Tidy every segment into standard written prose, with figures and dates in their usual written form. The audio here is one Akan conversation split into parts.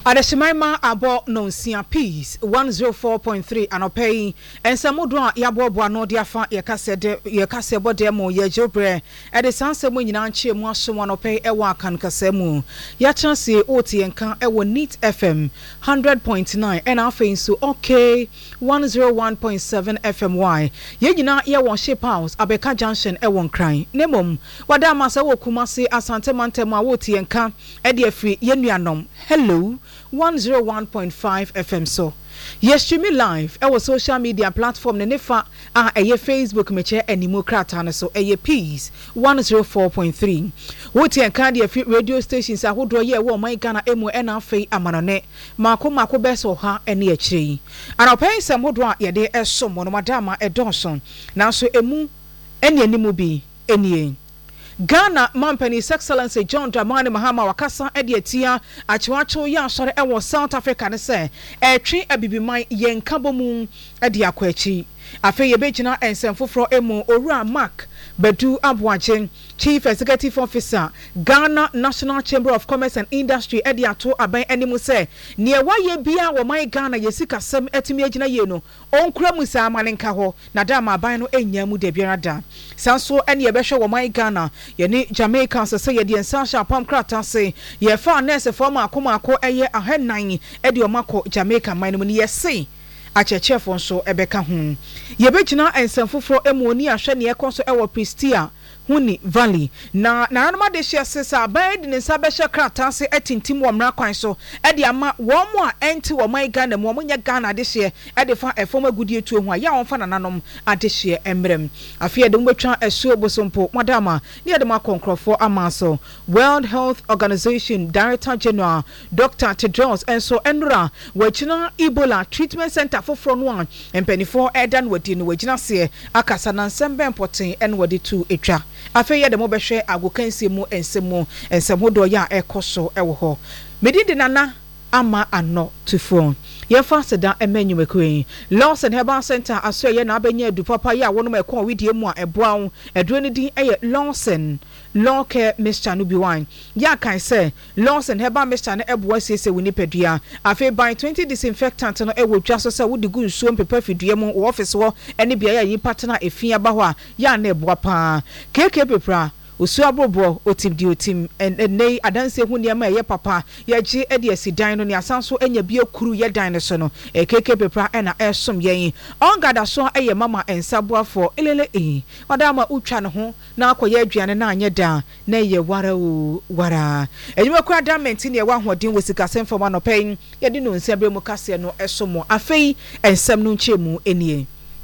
Adeshimai abo nonsia peace 104.3 anopei ensamudo a yabobo no de afa yekase bode mo yejobre e de sanse mo nyina nche mu aso anopei e wa kan kasemu ya chance oti enka e wo Neat FM 100.9 and afei so okay 101.7 FMY ye nyina ye won shape house Abeka Junction e won kran nemom wada masa wo Kumasi Asante Mantem a woti enka e de afri ye nuanom hello 101.5 FM so. Yes, streaming live our social media platform nefa eye Facebook meche animokrata na so eye peace 104.3. Woti enka de radio stations ahodo ye wo man Ghana emu na afei amanone mako beso ha ene akire. Ana open sem hodo a ye de esom no madama edonson na so emu ene animu bi enie Ghana Mampany's Excellency John Dramani Mahama wakasa ediatia achiwacho ya asore ewo South Africa ne se etwe abibiman yenkabo mu edi akwachi afi yebegina ensemfofro emu Owura Mark Bedu Abwachen Chief Executive Officer Ghana National Chamber of Commerce and Industry edi ato aban animu se ne waye bia wo man Ghana yesika sem etimi agina ye no onkura musa amanenka ho na dama aban no enya mu de biara da sanso ene yebehwe wo man Ghana yeni Jamaica se ye de ensansha pam krata se ye fa nurse form akoma eye ahenan edi omako Jamaica man mu ne yesi achechefo nso ebeka hu yebegina ensamfofro emoni ahwe ne yekonso ewo Pristia Huni Valley na naranoma de hye sesa aban de nsa behye krata se etintim wo mra kwan so e de ama wo mo a enti wo man Ghana mo nya Ghana de hye e de fa efom agudie tuo hu a ya won fa nananom ade hye emrem afie de mbetwa esuo bosompo madama ne de makonkrofo amaso World Health Organization Director General Dr. Tedros enso enra wachina Ebola Treatment Center for no empenifo edan wadi no wagina se akasa na nsembe mpoten en wadi tu etwa afei ye de mo behwe agokansie mu ensemo do ya ekoso ewo ho medidi nana ama ano tufo ye faseda emenyumekwe Lawson Herbal Center aso ye na abenya adu papa ya wono mekon widie mu a eboa eduro ni din eye Lawson Law Care Mr. Nubiwan ya kan say Lawson Herbal Mr. na eboa sese woni pedua afei by 20 disinfectant no ewo dwa so se wodi gu nsuo mpepa fidua mu office wo ene bia ya yi partner efia ba ho a ya na eboa pa keke pepra osu abobo otim nei adanse hu niam eye papa ye gi ede asidan no ne asanso enya bia kuru ye dan ne so no keke pepra na esom yen ongada so eye mama ensaboafo elele wadama utwa ne ho na akoye aduane na anye da na ye wara enyuma kwa adament ne wa hoden wosikasem fama no pen ye de no nsabre mu kase no esomo afei ensam no nchemu enie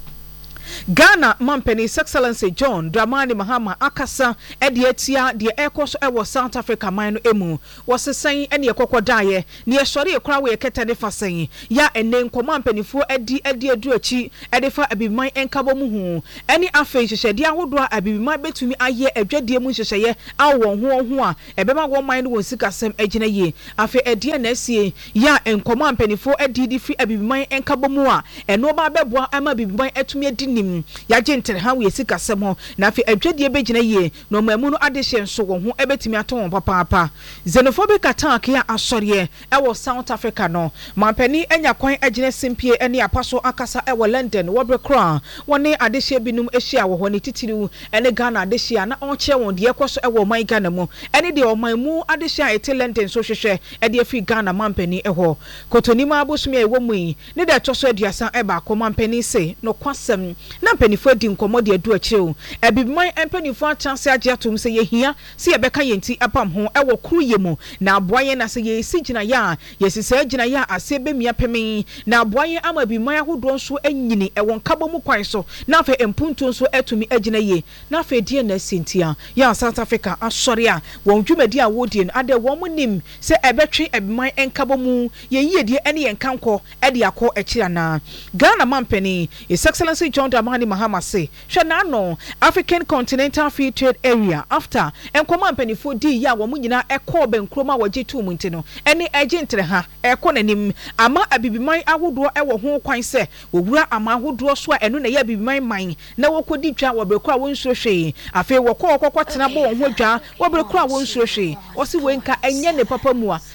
Ghana Mampany's Excellency John Dramani Mahama akasa ediatia de ekoso ewo South Africa man emu wosesen ene ekokodaye ne esore ekura we ekete de fasen ya ene nkomampanifo edi aduachi edefa abibiman enkabo mu hu ene afei hyehyede ahodo abibiman betumi aye adwadie mu hyehyeye awon ho a ebema wo man no wosikasem agina ye afei edie na asie ya nkomampanifo edi di fi abibiman enkabo mu a eno ba beboa ama abibiman etumi edi ya gentle ha we sika semo na afi adwadie begina ye no mamu no adehye nso wo ho ebetimi aton papa xenophobic attack ya asori ewo South Africa no mampani enya kwan agine simpie ene apaso akasa ewo London wobrekra woni adehye binum ehia wo ho ne titiriu ene Ghana adehye na onche won de ekoso ewo man Ghana mu ene de o man mu adehye ete London so hwehwe ede afi Ghana mampani eho kotonima abosumi ewo mu yi ne de toso aduasa eba ko mampani se no kwasem na penifo di nkomo de adu akireu abibiman empenifo atase age atom se yehia se yebeka yenti apam ho ewo kuru yemu na aboaye na se yesi gina ya yesisa gina ya ase bemia pemi na aboaye ama abibiman ahodo nso anyini ewo nkabo mu kwan so na afa empuntu nso etumi agina ye na afa die na sentia ya South Africa asori a won dwumadi a wodie ade won munim se ebetwe abibiman enkabo mu yeyi die ene yenkanko ede akọ akira na Ghana Mampany His Excellency John Dramani Mahama say Shanano African Continental Free Trade Area after enkomampanifo di ya wo munyina ekọ benkroma waje tu munti no ene agentre ha ekọ nanim ama abibiman ahodo ewo ho kwan se wowura ama ahodo so a eno na ya abibiman man na wokodi twa wobrekura wonsuo hwe afi wokọ tena bo ho dwa wobrekura wonsuo hwe osi wenka enye ne papa mu a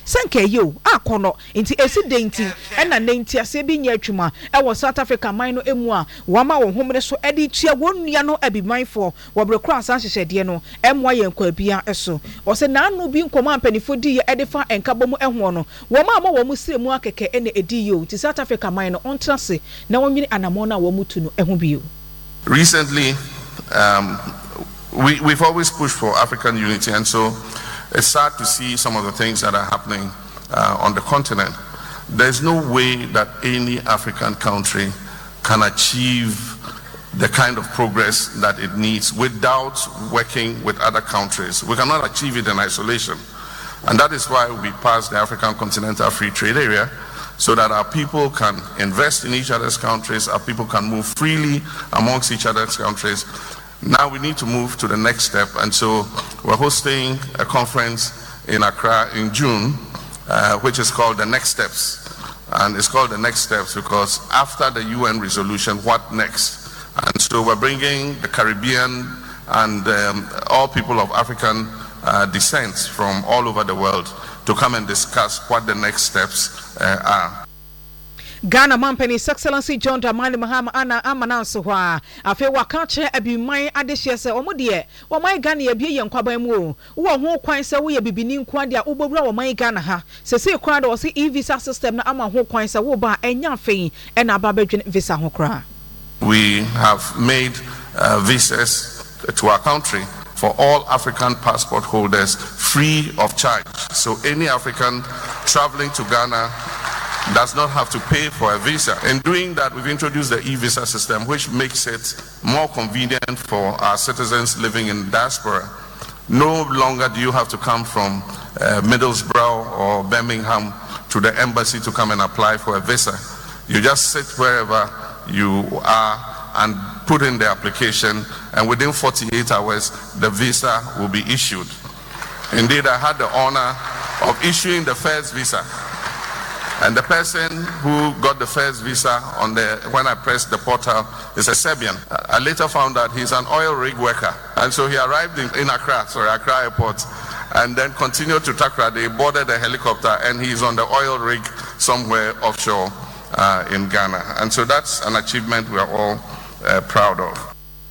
senke yo akono nti esi denti na nenti ase bi nya atwuma e South Africa man no emu a wama wo homre so edi tua wonnua no abimanfo wo brekro asan hyehyede no emwa yen kwa bia eso o se na anu bi nkoma ampanifo di ye edefa enkabom eho no wo ma wo mu siremu akeke ene edi yo ti South Africa man no ontrase na wonwini anamo na wo mutu no eho bio. Recently we've always pushed for African unity, and so it's sad to see some of the things that are happening on the continent. There's no way that any African country can achieve the kind of progress that it needs without working with other countries. We cannot achieve it in isolation. And that is why we passed the African Continental Free Trade Area, so that our people can invest in each other's countries, our people can move freely amongst each other's countries. Now we need to move to the next step, and so we're hosting a conference in Accra in June, which is called The Next Steps. And it's called The Next Steps because after the UN resolution, what next? And so we're bringing the Caribbean and all people of African descent from all over the world to come and discuss what the next steps are. Ghana Mampany His Excellency John Dramani Mahama ana amananso hwa afi waka che abiman adehye se omode woman Ghana ye bie yenkwaban mu wo ho kwan se wo ye bibini nkwa dia ubobura woman Ghana ha sese kwa da wo se e-visa system na ama ho kwan se wo ba enya afei e na aba bedwene visa ho kra. We have made visas to our country for all African passport holders free of charge. So any African traveling to Ghana does not have to pay for a visa. In doing that, we've introduced the e-visa system, which makes it more convenient for our citizens living in diaspora. No longer do you have to come from Middlesbrough or Birmingham to the embassy to come and apply for a visa. You just sit wherever you are and put in the application, and within 48 hours, the visa will be issued. Indeed, I had the honor of issuing the first visa. And the person who got the first visa when I pressed the portal is a Serbian. I later found out he's an oil rig worker. And so he arrived in Accra Airport, and then continued to Takra. They boarded a helicopter, and he's on the oil rig somewhere offshore in Ghana. And so that's an achievement we are all proud of.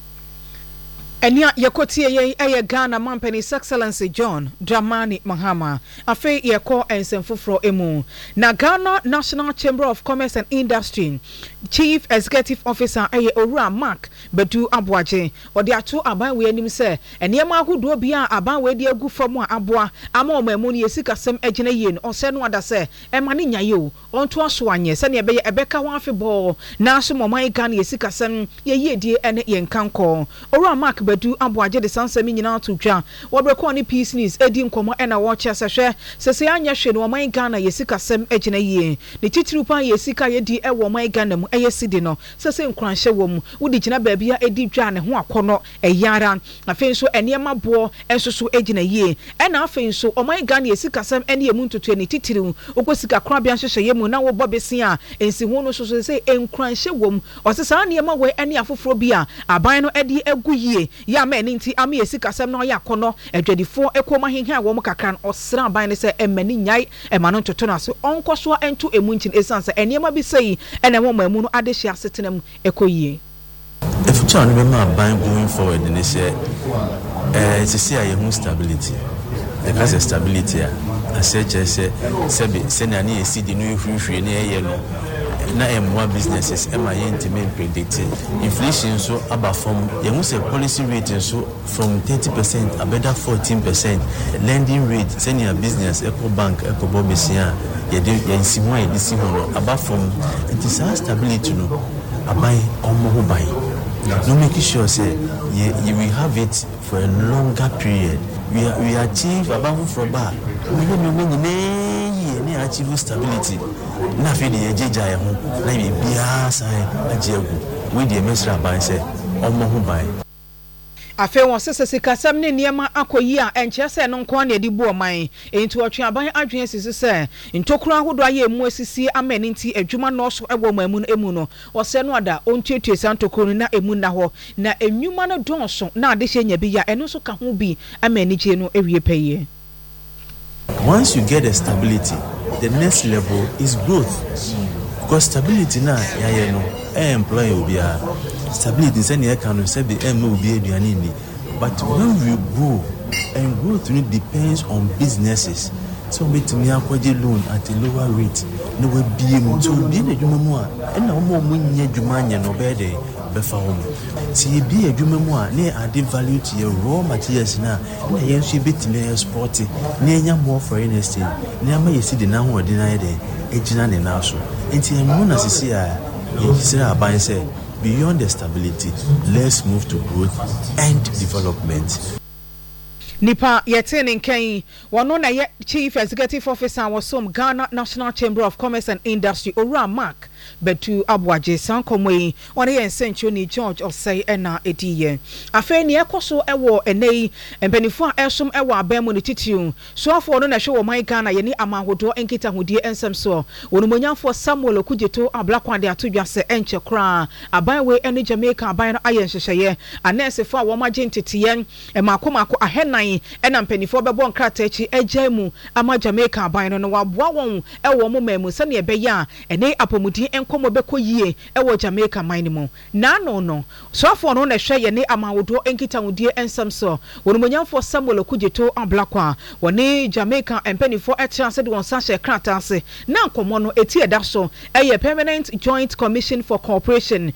Enya yakotie ye Ghana Mampany His Excellency John Dramani Mahama afi yeko ensemfofro emu na Ghana National Chamber of Commerce and Industry Chief Executive Officer Owura Mark Badu Aboaje odi ato aban we anim se enema ahodo bia aban we de agu fam a aboa ama omemu ne yesikasem agina yie no ose no ada se ema ne nyaye o onto aso anye se ne ebeka ho afebɔ na so moman Ghana yesikasem ye yiedie ene yenkanko Owura Mark Badu Aboaje de sansami nyina to dwa wobreko ne peace news edi nkomo ena wo kye sehwe sese anya hwe no man Ghana yesikasem agina yie ne titirupa yesika yedi ewo man Ghana mu eyesidi no sese nkranhye wo mu wodi gina baabia edi dwa ne ho akono eyara afen so enema bo ensoso agina yie ena afen so man Ghana yesikasem ene emu ntoto ne titiru okosika krabia hyehyɛ yemu na wo bobesia ensi ho no so sese nkranhye wo mu osesa enema we ene afoforo bia aban no edi egu yie ya meni nti ami yesikasem na ya kono adwadifo ekoma henha wo mo kakran osra aban ne se emani nyai emano ntoto na so onkoso ento emu nchin esanse enema bi sei ene wo mamu no adehia setenam ekoyie. If you try to remember buying going forward in this year, it's a see stability. Because of stability, I said, send any CD new free no. Na more businesses intimate predicted. Inflation so about from you must a policy rate so from 30% a better 14%. Lending rate send your business Eco Bank, Eco Bobisia, about from it is our stability no. Buy or more buy. No making sure say you will have it for a longer period. We achieve about from bar. We achieve stability. Na fe de yejeja ho na be bia sai ajegu we de mesra ban se omo ho ban afe won sese kasam ne niema akoyi a enche se no nko na edi bu oman enti otwe aban adwen sisi se ntokuru ahodo aye emu asisi amani nti adwuma no so ebo mamu emu no ose no ada ontuetue santokuru na emu na ho na enwuma no donso na ade hye nya bi ya eno so ka ho bi amani je no ewie peye. Once you get a stability, the next level is growth. Because stability now, employ obia. Stability is any kind of be but when we grow, and growth really depends on businesses. So we me acquire loan at a lower rate. No will be able to be the Jumamua, and no more money Jumania no better. See, be a Jumamua, near added value to your raw materials now, and a young she bit near sporty, near more for any estate. Near me, see the now or deny day, a Jinan and also. It's a moon as you see, I say, beyond the stability, let's move to growth and development. Nipa Yetin Kane, one on a chief executive officer was some Ghana National Chamber of Commerce and Industry, Ora Mark, but to Abuaje Sankomwe, one a century George or say Ena Etiye. A fair near Koso Ewo and Nay, and Benifua Esum Ewa Bemunititu, so for on a show of my Ghana, Yeni Amahodo and Kita Hudi and some so, when Munyan for Samuel Kujeto, a black one there to just say Enche Kra, a byway any Jamaica, by an iron Shaye, and Nessa for Wamajin Titien, and Makomako a henai. Enam penifo be bon kratechi ejemu ama Jamaica ban no waboa won ewo mo memu sane ebeya ene apomudi enkomo beko yie ewo Jamaica man mu na no so no na hwe ye ne amawodo enkita wudie ensam so wonumonyamfo Samuel Kujeto Ablakwa woni Jamaica empenifo etrase de won sahye kratase na nkomo no eti eda so eye Permanent Joint Commission for Cooperation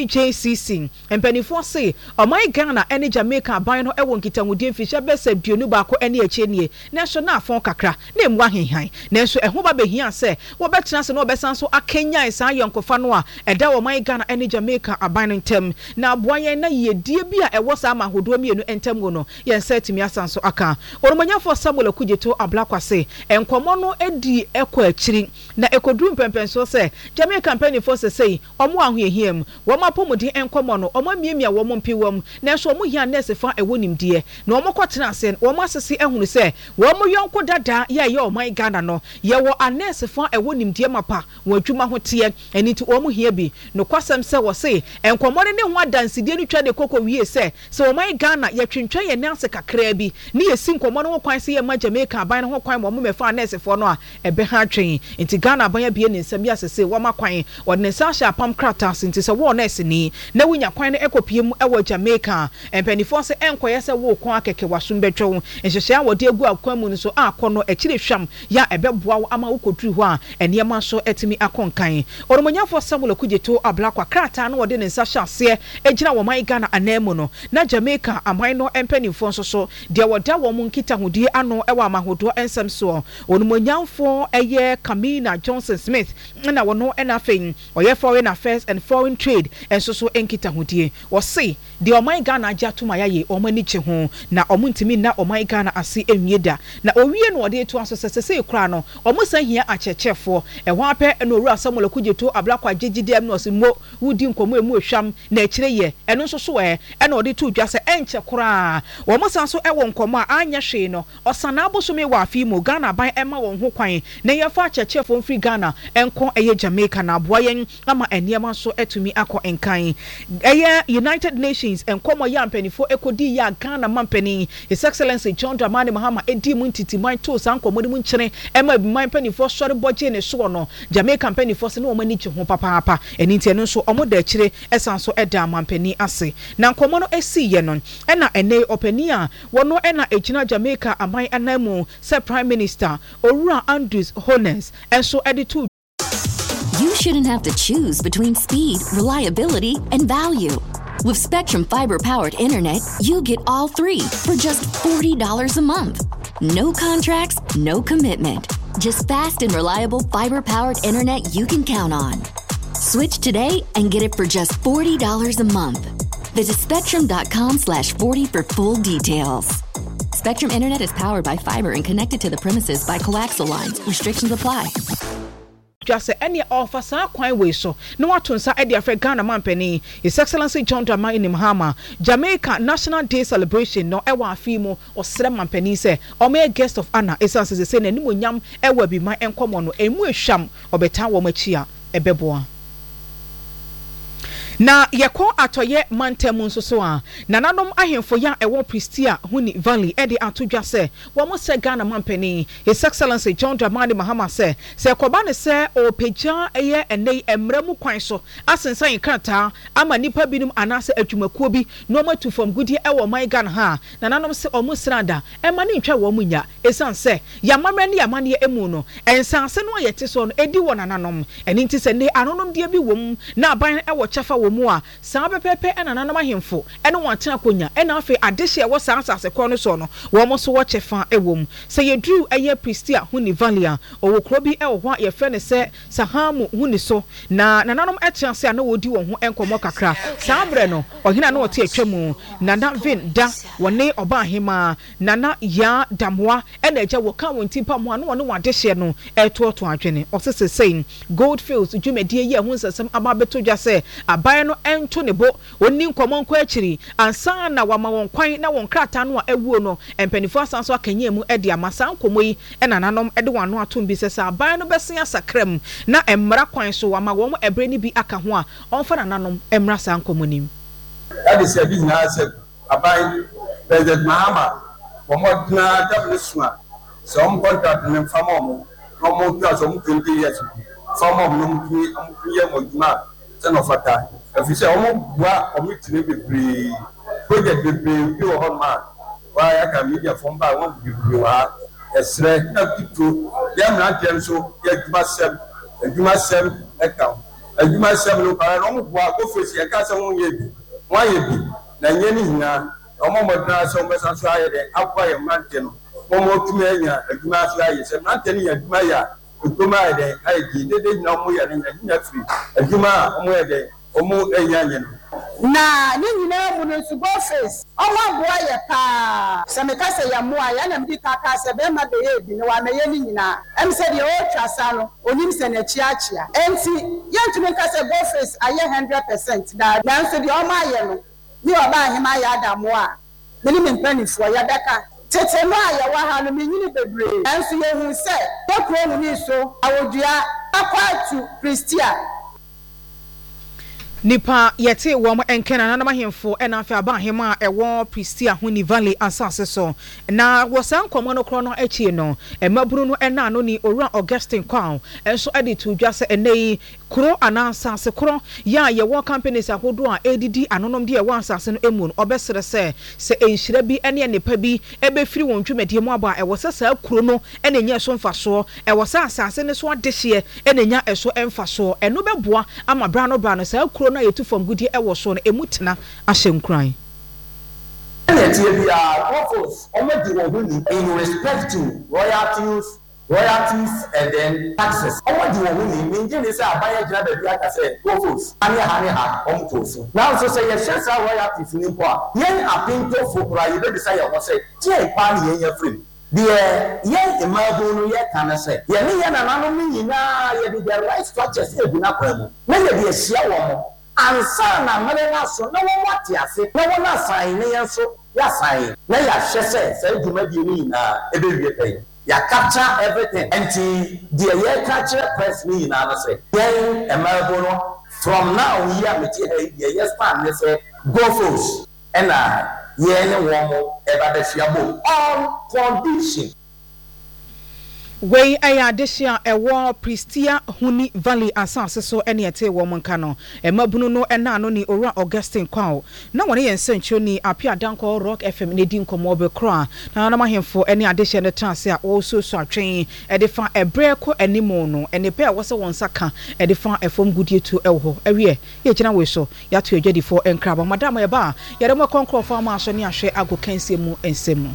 PJCC empenifo say omai Ghana ene Jamaica ban no ewo nkita wudie mfisha se duonu baako ene echenie na so na afon kakra na emu ahenhan na so eho ba behia se wo betena se na obesan so akenya san yonkofa no a eda wo man Ghana ene Jamaica aban ntem na aboayen na yedie bi a ewo sa amahodo mienu ntem go no yen setimi asan so aka oromanyafo Samuel Kujeto Ablakwa se enkomo no edi ekọ akiri na ekoduru mpempenso se Jamaica company for say omo ahohiem wo mapomodi enkomo no omo miemia wo mpiwom na so omo hia nurse fa ewo nimdie na omo kwatena sen omo asese ehunu se wo mo yonko dada ye oman Ghana no ye wo anese fa ewo nimdie mapa wo adwuma hote eniti omo hia bi no kwasem se wo se enkomo ne ho adansidie no twa de koko wie se oman Ghana ye twentwa ye nase kakra bi ne ye si nkomo no kwan se ye ma Jamaica ban no ho kwan mo mefa anese fo no a ebe ha twen enti Ghana ban ya bi ne nsam ya sese wo makwan wo ne sa sha pam kratas enti se wo nese ni na wunya kwan ne ekopiem ewo Jamaica empanifo se enkoye se wo kon akeke wasum betwo enhyehyia wode egu akwamu so akono ekire hwam ya ebeboa ama wokotru ho a enema so etimi akonkan oromonyafo Samuel Kujeto Ablakwa krata no wode ne nsa hyase egina wo man Ghana anemu no na Jamaica aman no empanifo so de woda wo mu nkita hodie ano ewa amahodo ensem so oromonyafo eye Kamina Johnson Smith na wono enafen oye Foreign Affairs and Foreign Trade enso so enkita hodie wo se de o man Ghana jatuma yaye o mani che ho na omuntimi na oman Ghana ase enwieda na owie no ode to asosese kura no omusan hia achechefo eho ape no owura Samuel Kujeto Ablakwa jejidem no se mo wudi nkomo emu ehwam na ekire ye eno nso so na ode to dwa se enche kura wo musan so ewo nkomo a anya hwe no osana abosome wa afi mo Ghana ban ema won ho kwan na yefa achechefo mfri Ghana enko eye Jamaica na aboayen ama eniema so etumi akọ enkan eye United Nations enkomo ya mpanifo ekodi ya Ghana mampani His Excellency John Dramani Mahama edi muntiti man to sanko modi munchene ema bi man panifo sori boje ne so no Jamaica panifo se no omani che ho papa eni nti eno so omo da akire esan so eda mampani ase na nkomo no esi ye no ena ene opani a wono ena ejina Jamaica aman anamu se Prime Minister Owura Andrews Holness enso editu. You shouldn't have to choose between speed, reliability, and value. With Spectrum Fiber-powered internet, you get all three for just $40 a month. No contracts, no commitment. Just fast and reliable fiber-powered internet you can count on. Switch today and get it for just $40 a month. Visit spectrum.com/40 for full details. Spectrum Internet is powered by fiber and connected to the premises by coaxial lines. Restrictions apply. Just any offer sa kwan we so no atonsa e de Ghana mampani His Excellency John Dramani Mahama Jamaica National Day celebration no ewa afimo osre mampani se o me guest of honor esanse se na nimonyam ewa bi man enkomo no emu ehwam obeta wo machi a ebeboa na yɛkɔ atɔyɛ mantam nso so a nananom ahemfo ya ɛwɔ Prestia Huni Valley ɛde ato dwa sɛ wɔn sɛ Ghana mampani His Excellency John Dramani Mahama sɛ kɔba ne sɛ ɔpagya ɛyɛ ɛnɛ mmerɛ mu kwan so asensan krataa ama nipa binom anaasɛ adwumakuo bi na ɔmo atu fam gudie ɛwɔ man Ghana ha nananom sɛ ɔmo sranda ɛma ne ntwa wɔn mu nya esan sɛ yamamrɛ ne yamane emu no ɛnsanse no ayɛte so no edi wɔ nananom ɛne nti sɛ ne anonom deɛ bi wɔ mu na aban ɛwɔ kyɛfa wɔ mu a saa pɛpɛpɛ ɛna nananom ahemfo ɛne wɔn atena konya ɛna afei adehye ɛwɔ saa asase kɔ no so no wɔn so wɔ kyɛfa ɛwɔ mu sɛ yɛduru ɛyɛ Prestia Huni Valley a ɔwɔ kuro bi ɛwɔ hɔ a yɛfrɛ ne sɛ Sahamu Huni so na nananom ɛtena se a na wɔdi wɔn ho ɛnkɔmɔ kakra saa brɛ no ɔhena na ɔte atwa mu nana Vin da wɔne ɔba ahema nana ya damoa ɛna agya wɔka wɔn timpa mu a na wɔne wɔn adehye no ɛtoɔto adwene ɔsese sɛn Goldfields dwumadie yi ɛho nsɛsɛm aba bɛto dwa sɛ aban no ɛnto ne bo oni nkɔmɔ nkɔ akyiri ansa na wama wɔn kwan na wɔn krataa no a ɛwuo no mpanifo asan so akanya mu ɛde ama saa nkɔmɔ yi ɛna nanom ɛde wɔn ano atom bi sɛ aban no bɛsen asakram na mmara kwan so wama wɔn ɛbrɛ ni bi aka ho a ɔmfa nananom mmra saa nkɔmɔ nim that is a big answer aban President Mahama wɔn dina dabere so a sɛ wɔn contract ne mfa ma wɔn na wɔn twa sɛ wɔn 20 years fama wɔn nom yɛ wɔn adwuma sɛ na ɔfata efisɛ wɔn bua wɔn tiri bebree project bebree bi wɔ hɔ ma wɔayɛ ka media fɔm ba wɔn bebree wɔ ɛsrɛ na kutu yɛ mmeranteɛ nso yɛ adwuma sɛm ɛka adwuma sɛm no para na wɔn bua kofesi ɛka sɛ wɔn yɛ bi na nyɛ ne nyinaa wɔn mɔdena sɛ wɔn bɛsa so ayɛ dɛ akɔ yɛ mmeranteɛ no wɔn tumi anya adwuma so ayɛ sɛ mmeranteɛ no yɛ adwuma yɛ a adwuma yɛ dɛ ayɛ di dede nyina wɔn yɛ ne nyina firi adwuma a wɔn yɛ dɛ wɔn anya nyɛ no na ne nyinaa mu no nso Goldfields ɔwɔ aboa yɛ paa sɛ meka sɛ yɛ mmoa yɛ na mede kaka sɛ bɛrima bɛyɛ bi no wamɛyɛ ne nyinaa ɛm sɛ deɛ ɔretwa sa no onim sɛ n'akyi akyea enti yɛntumi nka sɛ Goldfields ayɛ 100% na nanso deɛ ɔma ayɛ no ne ɔba ahema ayɛ adammoa a mene me mpanimfoɔ yɛbɛka tete no a yɛwɔ ha no menyini bebree nanso yɛhu sɛ yɛkuro mu ni so awodua akɔ atu Prestia nipa yɛte wɔn ɛnkɛn na nanam ahemfo ɛna afei aba ahema a ɛwɔ Prestia Huni Valley asase so na wɔsan nkɔmɔ no korɔ no akyi no ɛmabunu no ɛna no ni owura Augustine Kwao ɛnso ɛde to dwa sɛ ɛnɛ yi kuro anasase kuro ya yɛwɔ companies ahodoɔ a ɛdidi anonom de ɛwɔ asase no emu no ɔbɛsrɛ sɛ enhyira bi ɛne nipa bi ɛbɛfiri wɔn dwumadie mu aba ɛwɔ sɛ saa kuro no ɛna nyɛ so mfasoɔ ɛwɔ sɛ asase ne so adehyeɛ ɛna nya ɛso ɛmfasoɔ ɛno bɛboa ama bra no saa kuro na yetu fam gudie ɛwɔ so no emu tena ahyɛ nkran ɛnɛtie bia ofos ɔmɛdi wɔn ho ni in respect to royalties and then taxes ɔmɛdi wɔn ho ni minji ni sɛ abayɛ gyina baabi aka sɛ ofos ane ha ɔmto so now so sɛ yɛhyɛ saa royalties ni mpo a yɛn apintofo kora yɛbɛbisa yɛn ho sɛ tie pa ne yɛn yɛfiri deɛ yɛn mmaabu no yɛka no sɛ yɛne yɛn nananom no nyinaa yɛde the right structures egu n'akwan mu na yɛde ahyia wɔn ansa na mmerɛ no so na wɔn wate ase na wɔn asan ne yɛn so yɛasan na yɛahyɛ sɛ saa dwumadie no nyinaa ɛbɛwie pɛn yɛakapture everything nti deɛ yɛka kyerɛ press no nyinaa no sɛ yɛn mmaabu no from now yi a mete ha yi deɛ yɛspan ne sɛ Goldfields ɛna yɛn ne wɔn mo ɛba bɛhyia bom on condition wei ɛyɛ adehye a ɛwɔ Prestia Huni Valley asase so ɛne ɛte wɔn nka no ɛmabunu no ɛna no ni owura Augustine Kwao na wɔne yɛn nsɛnkyerɛ ni apia danko Rock FM ne di nkɔmɔ bɛkora na nam ahemfo ɛne adehye no transe a ɔso so atwen ɛde fa ɛbrɛ kɔ animu no ɛne pɛ a wɔsɛ wɔn saka ɛde fa ɛfom gudie tu ɛwɔ hɔ ɛwie yɛ gyina wei so yɛato adwadifo ɛnkraba madam yɛba yɛde mo kɔnkrɔfo ama aso ne ahwɛ ago kansie mu nsɛm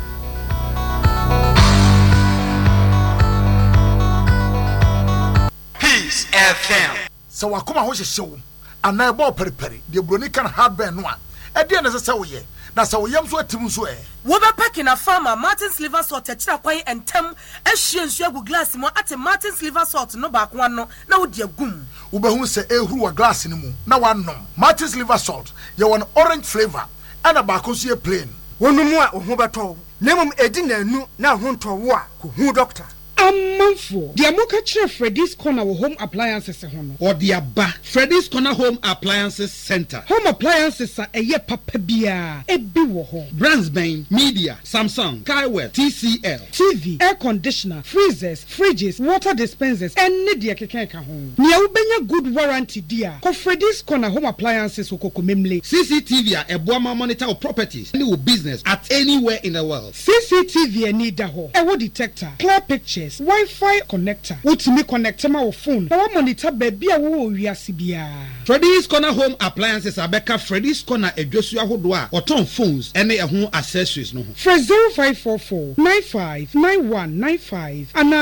FM. So wakoma ho hyehyew ana ebo periperi de broni kan hardware no a e de na se woye na se woyam so atim so wo be packing a farmer Martin's liver salt techira kwan entem ehwie nsu agu glass mu ate Martin's liver salt no ba kwa no na wo de agum wo be hu se ehuru wa glass ni mu na wanom Martin's liver salt ye won orange flavor ana ba ko so ye plain wonu mu a ho beto na mum edi na anu na ho ntowo a ko hu doctor Amanfo, the Amoka Chere Freddy's Corner Home Appliances Hono, or the Abba Freddy's Corner Home Appliances Center. Home appliances are a ye papabia, a biwo Brandsbane, Media, Samsung, Kaiwell, TCL, TV, air conditioner, freezers, fridges, water dispensers, and Nidia Kekeka home. Nia ubenya good warranty dear. For Freddy's Corner Home Appliances Okokomemle. CCTV a Boama monitor of properties, any business at anywhere in the world. CCTV and need daho. A wood detector, clear pictures, Wi-Fi connector. Utimi connector my phone. Our monitor baby a wo wiasibia. Freddy's Corner Home Appliances Abeka Freddy's Corner Ejosua Hodwa or ton phones any a home accessories no. Fresh 0544 959195 and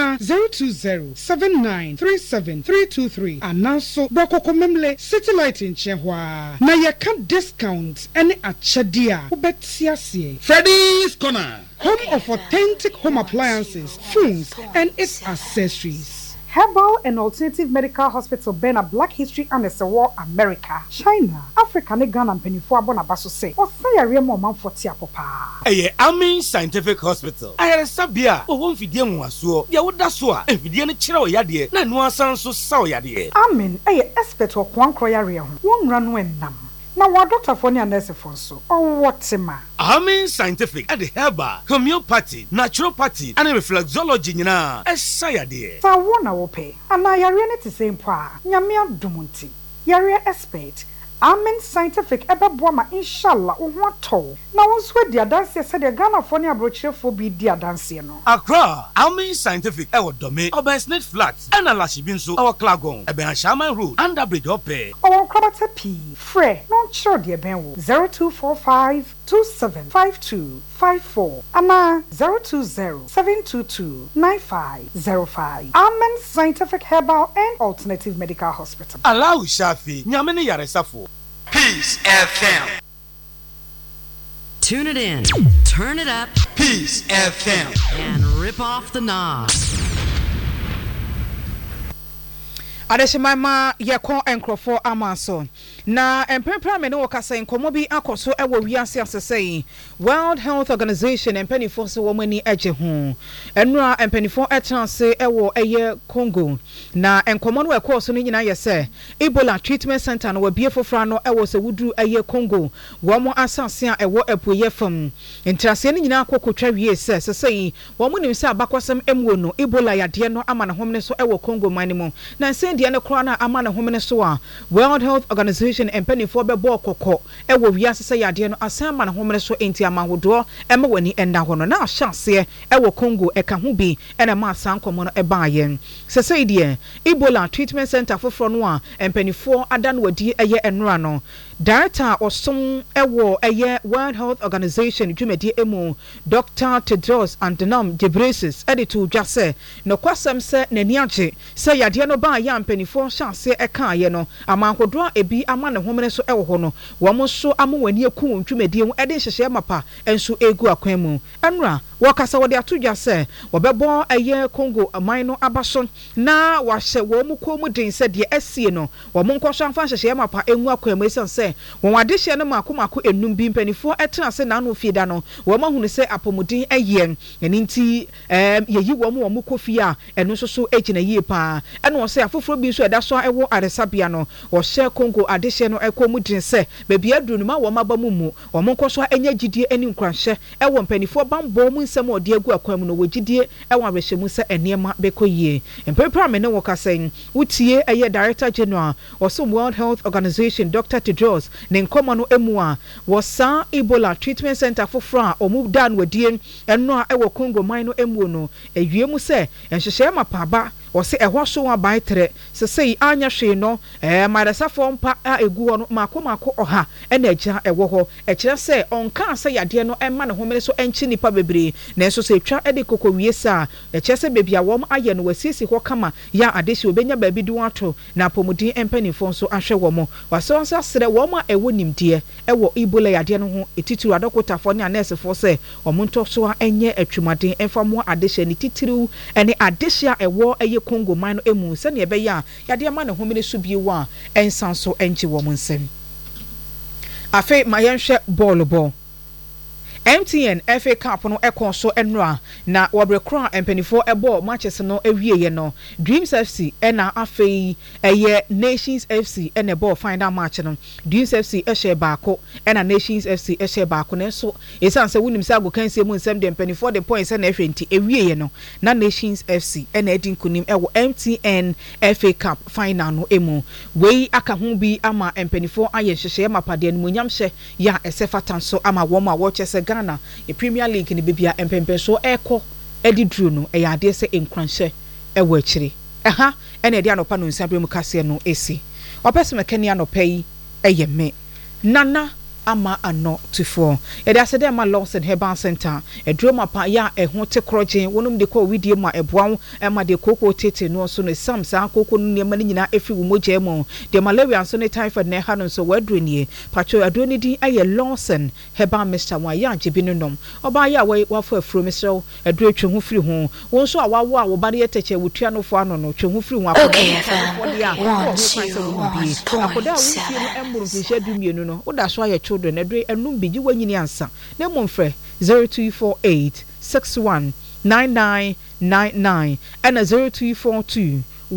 02079373323 and now so Brokokomemle City Light in Chehwa. Na ya can discount any achadia ubetiasie. Freddy's Corner, home of authentic home appliances, phones and its accessories. Herbal and Alternative Medical Hospital Bena Black History and War America, China, Africa, ne Ghana and Penifua Bonabaso say, or fire remo man for Tiapopa. Amin Scientific Hospital. I had a sabia, or one Fidian was so, Yawudasua, and Fidian Chiro Yadi, Nanua Sanso Sao Yadi. Amin, expert or Kwan Croyaria, one run when nam. Now, what Dr. Fonia Nurse Fonso, or what's ma? Amin Scientific at the Herbal, Homeopathy, Naturopathy, and Reflexology, na, as Sayadi. So I want pay, and I are in the same pa, Yamia Dumunti, Yaria expert. Amen Scientific ebe boama inshallah ohwato na wonso dia dance se de Ghana fo ne abrochirefo bi dia dance no Accra Amen Scientific ewo dome Obansnet Flats and Alashibi nso ewo Klagon ebe Shaman Road under bridge ope o krabata pi frɛ no chiro de ben wo 0245275254 ama 0207229505 Amen Scientific Herbal and Alternative Medical Hospital. Allow Shafi nyamene yaresafo. Peace FM. Tune it in, turn it up, Peace FM, and rip off the knob. Adeshimama yeko enkrofo amaso na empempra me no kasa enkomo bi akoso ewo wiase asesei World Health Organization empenifo so womani agye ho enura empenifo etranse ewo eye Congo na enkomo no ekoso no nyina yese Ebola treatment center no wabie fofra no ewo se wudu eye Congo womo asase a ewo epoye fam entrase no nyina akokotwa wie sesei womo nim se abakwasem emwo no Ebola yade no ama na homne so ewo Congo manimo na dia ne kro na ama ne homene so a World Health Organization empenifo be bo kokko ewo wiase se yade no asan ma ne homene so enti ama hodo ema wani enda ho no na ahyase ewo Congo eka ho bi ena ma asan komo no eba ayen sese die Ebola treatment center foforo no a empenifo ada no wadi eye enura no Director Osom ewo eye World Health Organization dwumadi emu Dr. Tedros Adhanom Ghebreyesus editor dwase no kwasem se nani age se yade no ba ya mpanifo hyase eka ye no amanhodo ebi ama ne homene so ewo ho no wo mo so amwani eku dwumadi emu ede hyehye mapa enso egu akwan mu enura wo kasa wo de atodwa se wo bebo eye Congo aman no abaso na wahye wo mu ko mu din se de asie no wo mo nkwoso amfa hyehye mapa engu akwan mu esense won adehye no makomako enum bi mpanifo etena se na no fieda no wo ma hunu se apomudin ayen eni nti yeyi wo mu kofi a eno so egina yie pa eno wo se afoforo bi so eda so ewo aresabia no wo hye Congo adehye no ekomudin se bebi adunu ma wo maba mu wo mo nkoso enya gidie eni nkranhye ewo mpanifo bambo mu nsem ode agu akwan mu no wo gidie ewo abrehye se enema bekoyie empepra me ne wo kasen utie eye Director General of World Health Organization Dr. Tedros ne nkomo no emu a wosa Ebola treatment center foforo a omu dan wadie eno a ewo Congo man no emu no ewiemu se enhyehye mapaba wose ehwo so wa baitre sesei anya hwe no maresafo mpa a egu ho no makomako oha ena agya ewo ho ekire se onka se yade no ema ne homene so enchi nipa bebre na enso se etwa ede kokowie sa ekire se bebia wom aye no wasisi ho kama ya adehye obenya baabi du ato na pomudin empanifo so ahwe wom waso nsa sere wom a ewo nimdie ewo Ebola yade no ho etitiru adokotafo ne anesefo se omonto so enye atwumaden emfamo adehye ne titiru ene adehye ewo eye Congo man no emu se ne ebe ya yade ma ne homene so bi wa ensan so enche wo nsem afi mayenhwe ball MTN FA Cup no ekon so enra na wabrekro empanifo ebo matches no ewie no Dreams FC ena afei eye Nations FC ena ball final match no Dreams FC ehye baako ena Nations FC ehye baako na so esan se wunim se agokansie mu nsem de empanifo de points na ehwe nti ewie no na Nations FC ena edi nkunim ewo MTN FA Cup final no emu wei aka ho bi ama empanifo aye hyehye mapade no munyamhye ya esefatan so ama wo ma wo chese Ghana e Premier League ni bibia empempe so eko edi dru no e yade se enkranhye e wo akire ɛha ɛna edi anopa no nsabre mu kase no esi opese mekani anopa yi eye me nana ama ano tifo e da se dem ma Lawson Herbal Center e drama pa ya e ho te krogen wonum de ko widie ma eboa e ma de koko tete no so no samsa koko no ne ma nyina efi wo moja mu de malaria so ne typhoid ne ha no so wadru nie pacho ado ne din aye Lawson Herbal Mr. wa ya jebi no nom oba ya wa fo afro mesrew ado atwe ho firi ho won so awawo a wo ba de teche wotua no fo ano no twe ho firi ho akoda wo fie no emburu fi shedu mienu no wo da so aye children edre enum bigi wanyini ansa na momfre 0248 61 9999 and 0242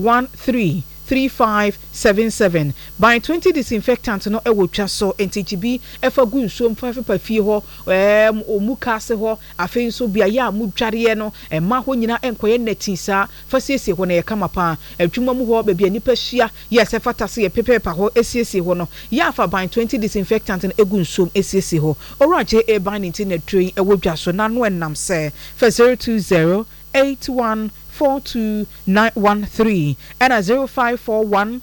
133577 by 20 disinfectant no ewo twa so ntgb efa gu nsuo mfa fepa fie ho omuka se ho afei so bia ya mudware no ma ho nyina enkoye netisa fa siesie ho na ye kama pa adwuma mu ho ba bia nipa hia yes efa tase ye pepepa ho esiesie ho no ya fa by 20 disinfectant no egu nsuo esiesie ho oraje e by 19 na train ewo dwa so na no enam se fa 020 81 42913 and a 0541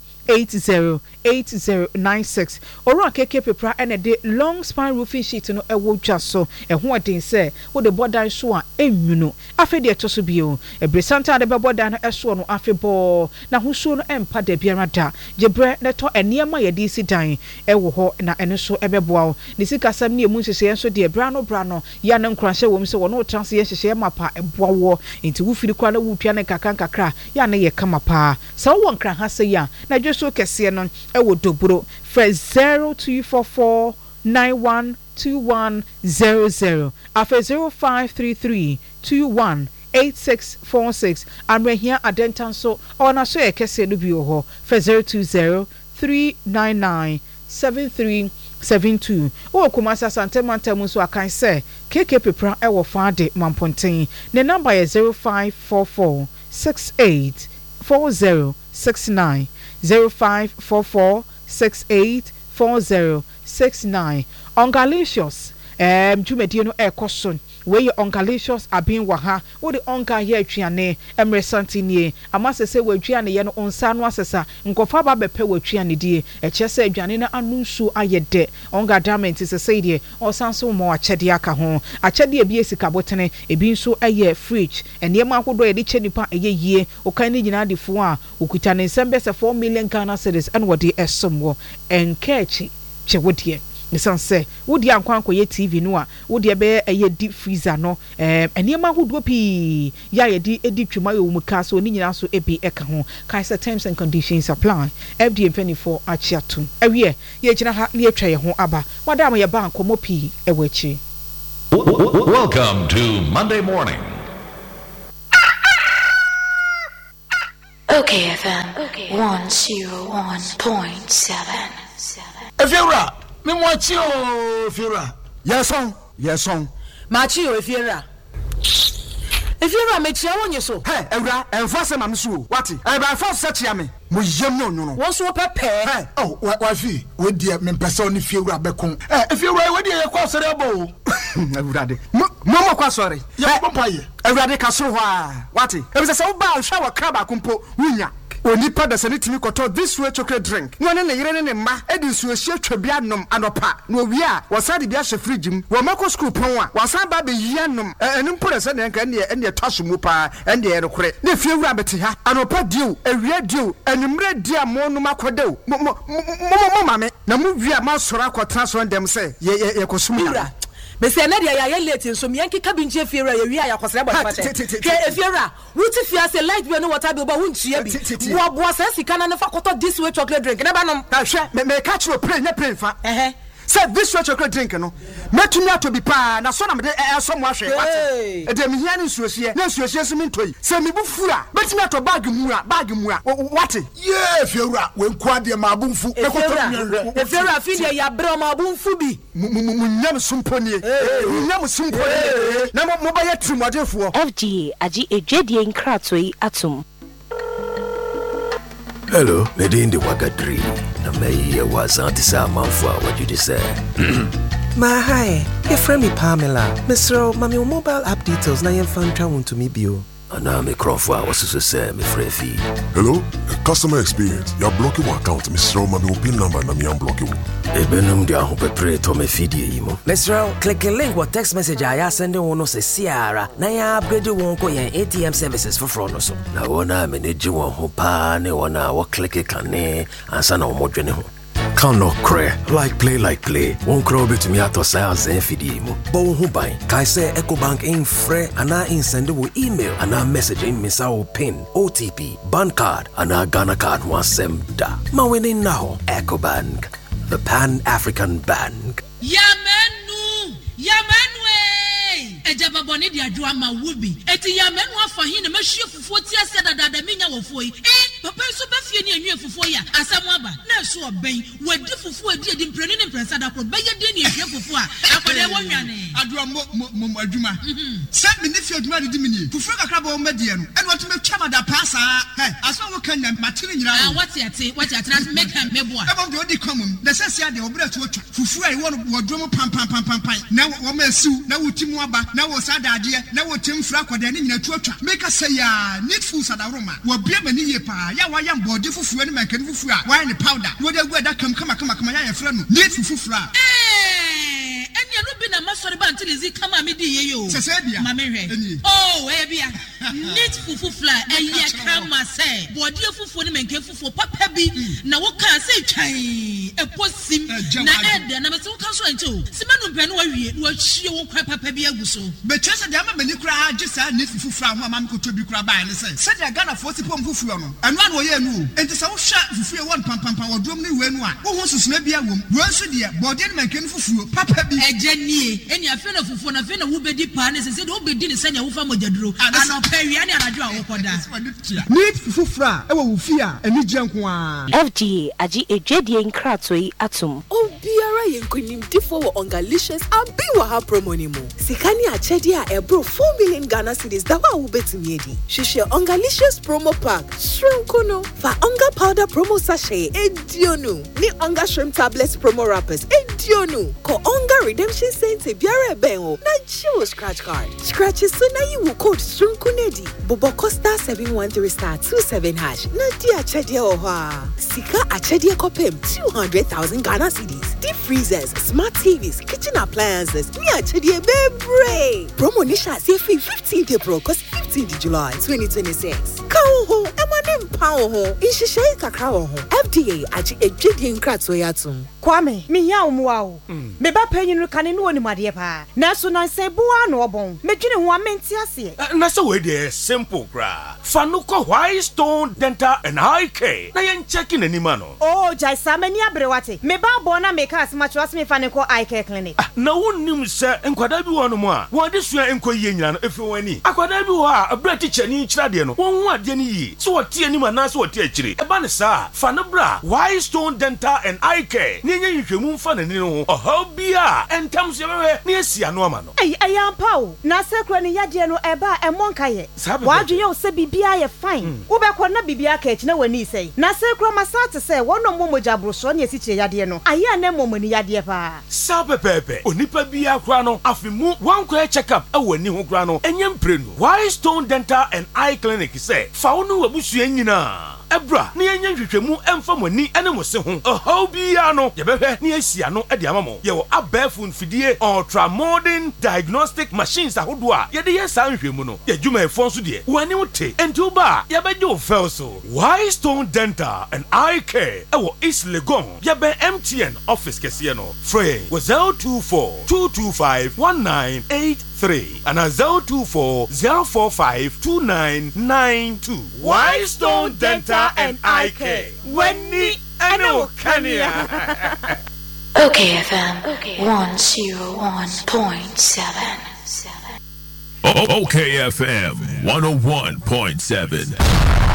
808096 ora keke pepra ene de long span roofing sheet no ewo dwa so eho odin se wo de bodan so a enwuno afi de to so bio ebresanta de bodan no eso no afi bo na husuo no empa de biara da jebre ne to eniema ye di si dan ewo ho na ene so ebeboa ni sika sam ne emu nhyehyɛ so de bra no ya na nkranhye wo mse wo no trans ye nhyehyɛ mapa eboa wo enti wo firi kwa na wo tua ne kakra ya na ye kama pa sa wo nkran ha se ya na so kese no ewo dobro for 0244 912100 after 0533 21 8646 amrehia adentan so ona so ekese no bi ho for 020 399 7372 o kumasa santemantam so akan se keke pepra ewo faade mamponten ne number is 0544 68 4069 0544 68 4069 Ongalicious jumedie no ekoson we ongalicious abin waha wo de onga ye atwiane emresantini amasese wadwiane ye no onsa no asesa nkofa ba bepe wadwiane die echese adwane na anunsu ayede onga diamond sese die osanso mo achede aka ho achede bi esika botene ebi nso eye fridge enema akodo ye de chenipa eye yie okan ni nyina defo a okuta ne nsembe se 4 million Ghana cedis and wodi esomwo enkechi chewodie nisanse wodi ankwanko ye TV no a wodi be eye deep freezer no enema hodo pi ya ye di edi twuma yo muka so ni nyina so ebi eka ho kaisa terms and conditions apply FD 24 achiatum awie ye gina ha ne atwa ye ho aba wadam ye ba ankomo pi ewachi. Welcome to Monday morning. Okay FM 101.7. Efiura me mochi o Efiura. Yes on. Machi o Efiura. Efiura me chia wonye so. Hey, Ewura, enforce ma msu. Wati? E ba enforce se chia me. Mo yem no. Won so pepe. Hey, oh, wa fi. We die me pese oni Efiura bekon. Efiura we die ye kwa sore abo. Ewura de. Mo kwa sore. Ya pompa ye. Ewura de ka so hwa. Wati? E be se wo ba hwa wa kraba kompo wunya. Onipa da sane timi koto this way chocolate drink no ne yire ne mma edi nsuohie twabia nom anopa no wi a wasade bia hye fridge mu wo mako school pon a wasan ba be yia nom eni mpore se ne nka ne twaso mu pa ende ye rekore ne fie wura bete ha anopa dio ewia dio enimre dia mo nom akodew mo mame na mu wi a ma soro akotra so ndem se ye kosum na Bese na dia ya late nso miyanki kabinje Efiura ye wi aya kwasere bo fate ke Efiura wuti fia se light be no water be ba wuntua bi bo se sika na fa koto this way chocolate drink na ba nom hwe me catch no play fa Say this what you drink no. Metumi ato bi pa na so na me so mo ahwe. What? E de me hia ne nsuosie. Na nsuosie so me ntoi. Say me bu fura. Metumi ato bag mu a. What? Yeah, fiura we nkwade ma abumfu. Fiura afide ya bro ma abumfu bi. Munyam sumponi. Munyam sumponi. Na mo ba ye trimodefo. FGA agi ejwedie nkratoi atum. Hello, Medindi Wagadri. Na me was antisa manfwa what you say. Ma hi, your friend me Pamela. Mr. Mami mobile app details na yen fan twa to me bio. Ana me Crawford was to say me free. Hello, customer experience. You're blocking my account, Mr. Mami pin number na me unblock you. Ebenum dia ho prepare to me feed imo. Mr. Click a link what text message I send one no say Ciara. Na ya upgrade won ko yen ATM services for front no so. Na wona manage won ho pa ne wona wo click kan ne ansa na wo modwene ho. Can no cray like play. Won't crow bit to me at ourselves and feed him. Bon who buy. Kai say EcoBank in free and I send email and I messaging Missao PIN, OTP, bank card and our Ghana card was sem da. Ma winning now. EcoBank, the Pan-African Bank. Yamenu! Ejaba boni di adwa ma wubi. Eti yamenu afa hin na mahie fufuo ti ase dada minya wofo yi. Papa so ba fie ni anwie fufuo ya asamu aba. Na so oben wadi fufuo adi mpreni ne mpresa da kro. Beye de ni ehwe fufuo a. Akode wonwane. Adwa mo adwuma. Se me ne fie adwuma de mini. Fufuo kakra ba o medie no. Eno to metwa mada pasa. Hey, aso wo kan na matire nyira. Wati ate na make am meboa. Eba do di komum. Na sese ade obra to otwa. Fufuo ai wo drum pam. Na wo masu na wutimu aba. Na wo sadade na wo temfra kwada ne nyina tuatwa make say ya need food sadaroma wo bia mani ye pa ya wa ya mbode fufuo ne mankani fufuo a wa ne powder wo da gu da kama ya ye fra no need fufuo a enya no bi na masori ba until is kama me di ye yo sese bia mama hwe oh e bia need fufuo eye kama say bode fufuo ne mankani fufuo papa bi na wo kan say twan e posim na ede na me so kan so ancho simanu pe no wa wie wo hie wo kwa papa bi aguso Betwese de ama mani kura agisa ne fufuo a ho ama ko to bi kura ba ne se se de Ghana for sipom fufuo no eno an wo ye nu enti se wo hwa fufuo won pam wodom ne wenu a wo ho susuna bi awom wo nso de bode ne mankani fufuo papa bi eje nie eni afi na fufuo na afi na wo bedi pa ne se de wo bedi ne senya wo fa mojaduro ana pawia ne anajo a wo koda need fufuo a e wo wufi a eni gye nko a FGA agi ejwedie nkratoi atum. Obiara yenkonim difo wo ongalicious abi wa ha promo ni mu. Sikani achedi a ebro 4 million Ghana cedis da wa wo betumi edi. Hwehwe ongalicious promo pack. Shrimp no fa onga powder promo sachet edionu. Ni onga shrimp tablets promo wrappers edionu. Ko onga redemption center biara ben o. Na chill scratch card. Scratch so na you will code shrimp nedi. Bobo Costa 713*27#. Na dia achedi o ha. Sika achedi kopem 200,000 Ghana cedis. Deep freezers, smart TVs, kitchen appliances. Ni achedi bebre. Promo nisha say free 15th April cause 15th July 2026. Kawo ho, emanem pawo ho. Inshishe kakra ho. FDA agi ejedi nkratso yatum. Kwame, me ya omwa o. Me ba panyinu kane no onimade pa. Na so nan se bua no obon. Medwene ho amenti ase. Na so we dey simple gra. Fanuko White Stone Dental and Eye Care. Na yen checking anima no. Oh, jai samani abrewate. Me ba bona me ka asmacho asme Fanuko Eye Care Clinic. Na wonnim se enkwada bi wono mo a. Wo de sua enkoyie nyina no efi wani. Akwada bi wo a abra teacher ni kyira de no. Won hu ade ni yi. So wote anima na so wote akire. Eba ne sa. Fanabra White Stone Dental and Eye Care. Nyenye nhwemu mfa ne no. Oha bia entam se bewe na esia no ama no. Ayampa o. Na sekro ne yade no eba emonka ye. Wadwe ye o se bibia ye fine. Wo be ko na bibia ka echi na wani sei. Na sekro masate se wono momoja broso na esiche yade no. Aya na momoni yade pa. Sabe pepe. Onipa bia kra no afimu wankwa check up awani ho kra no. Enyem prenu. White Stone Dental and Eye Clinic say fa wo no wabusua nyina. Ebra ni enye hwehwemu emfa mani ene mo se ho oho bia no ye behwe ni asia no e de amamo ye wo abafu mfidie ultra modern diagnostic machines ahodo a ye de ye san hwehmu no ye dwuma efo nso de wani wote enti uba ye beje o fel so White Stone Dental and Eye Care e wo East Legon ye be MTN office kese no free wo 024 225 1983 and 024 045 2992 White Stone Dental and Eye Care. When ni ano kania. OKFM 101.7. OKFM 101.7.